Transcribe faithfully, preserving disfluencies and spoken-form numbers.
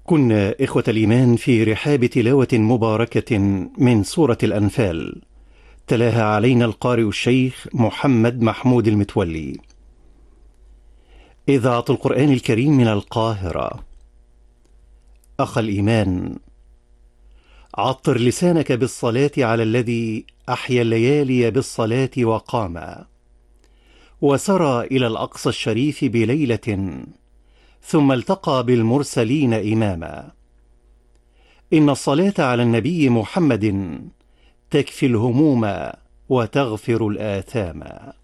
كنا إخوة الإيمان في رحاب تلاوة مباركة من سورة الأنفال، تلاها علينا القارئ الشيخ محمد محمود المتولي. إذاعة القرآن الكريم من القاهرة. أخ الإيمان، عطر لسانك بالصلاة على الذي أحيا الليالي بالصلاة وقام، وسرى إلى الأقصى الشريف بليلة، ثم التقى بالمرسلين إماما. إن الصلاة على النبي محمد تكفي الهموم وتغفر الآثام.